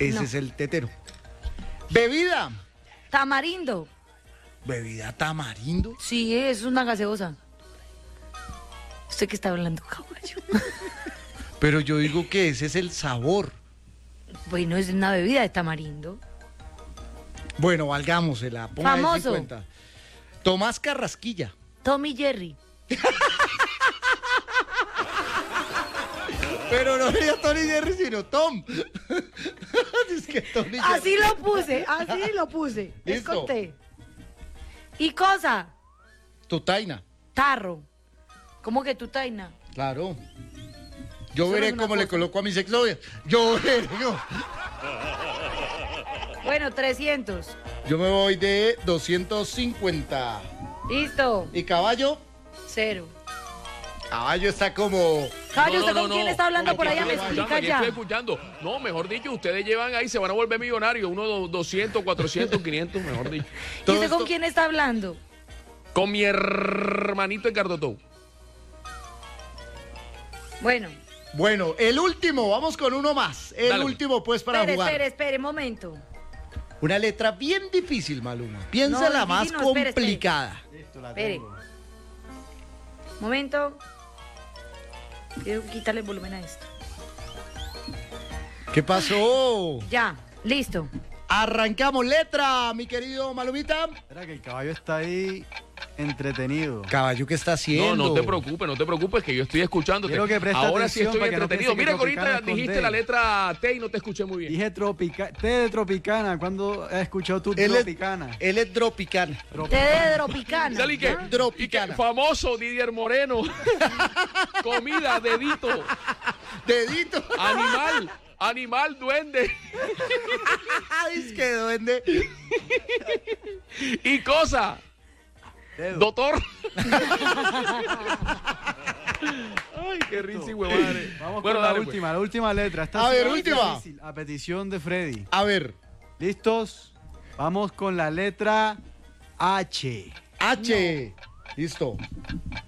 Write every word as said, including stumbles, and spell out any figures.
Ese No. es el tetero. Bebida. Tamarindo. Bebida tamarindo. Sí, es una gaseosa. ¿Usted qué está hablando, caballo? Pero yo digo que ese es el sabor. Bueno, es una bebida de tamarindo. Bueno, valgámosela. Ponga eso en Famoso. cuenta. Tomás Carrasquilla. Tommy Jerry. Pero no sería Tony Jerry, sino Tom. Es que Tony Así Jerry. lo puse, así lo puse. Les Listo. conté. Y cosa, Tutaina. tarro. ¿Cómo que tu taina? Claro. Yo Eso no veré es una cómo le cosa. coloco a mis exnovias. Yo veré. Yo, Bueno, trescientos. yo me voy de doscientos cincuenta. Listo. ¿Y caballo? Cero. Caballo está como... Caballo, No, ¿usted no, con no, quién no. está hablando Aquí por allá? estoy Me escuchando, explica aquí ya. estoy escuchando. No, mejor dicho, ustedes llevan ahí, se van a volver millonarios. Uno, do- doscientos, cuatrocientos, quinientos, mejor dicho. ¿Y Todo usted con esto- quién está hablando? Con mi hermanito Edgardo Tou. Bueno, Bueno, el último, vamos con uno más. El Dale. último, pues, para espere, jugar. espere, espere, momento. Una letra bien difícil, Maluma. Piensa No, la difícil más no, espere, espere. complicada. Listo, la Espere. tengo. Momento. Quiero quitarle el volumen a esto. ¿Qué pasó? Ya, listo. Arrancamos letra, mi querido Malumita. Espera que el caballo está ahí entretenido. Caballo, ¿qué está No, haciendo? no te preocupes, no te preocupes, que yo estoy escuchándote. Quiero que preste Ahora sí atención estoy para que no entretenido. piense que Mira que ahorita Tropicana es con dijiste D. la letra T y no te escuché muy bien. Dije tropica, té de Tropicana. ¿Cuándo has escuchado tú Él es, Tropicana? él es Dropicana. Té de Tropicana. Dale, ¿y qué? ¿ya? Tropicana. ¿Y qué? Famoso Didier Moreno. Comida, dedito. Dedito. Animal. Animal, duende. Es que duende. Y cosa. Dedo. Doctor. Ay, qué risa y huevare. Vamos Bueno, con la dale, pues. última, la última letra. Esta A sí ver, va última. difícil, a petición de Freddy. A ver, ¿Listos? Vamos con la letra H. H. Listo.